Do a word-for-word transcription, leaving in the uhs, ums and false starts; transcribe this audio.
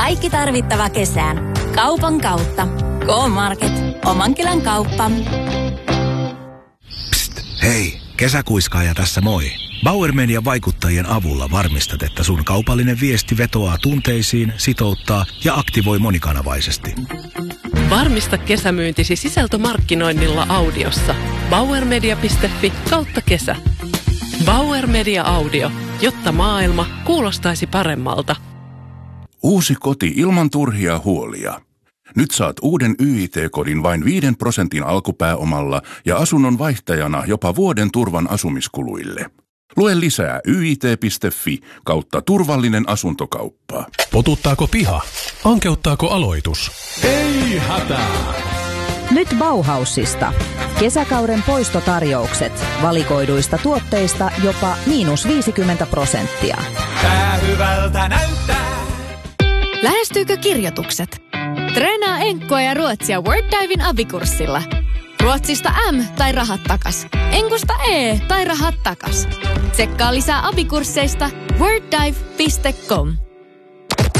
Kaikki tarvittava kesään. Kaupan kautta. K-Market. Oman kylän kauppa. Psst, hei, kesäkuiskaaja tässä moi. Bauer Median vaikuttajien avulla varmistat, että sun kaupallinen viesti vetoaa tunteisiin, sitouttaa ja aktivoi monikanavaisesti. Varmista kesämyyntisi sisältömarkkinoinnilla audiossa. bauermedia piste fi kautta kesä. Bauer Media Audio, jotta maailma kuulostaisi paremmalta. Uusi koti ilman turhia huolia. Nyt saat uuden Y I T-kodin vain viiden prosentin alkupääomalla ja asunnon vaihtajana jopa vuoden turvan asumiskuluille. Lue lisää y i t piste fi kautta turvallinen asuntokauppa. Potuttaako piha? Ankeuttaako aloitus? Ei hätää! Nyt Bauhausista. Kesäkauden poistotarjoukset. Valikoiduista tuotteista jopa miinus viisikymmentä prosenttia. Tää hyvältä näyttää. Lähestyykö kirjoitukset? Treenaa enkkoa ja ruotsia WordDiven abikurssilla. Ruotsista M tai rahat takas. Enkusta E tai rahat takas. Tsekkaa lisää abikursseista worddive piste com.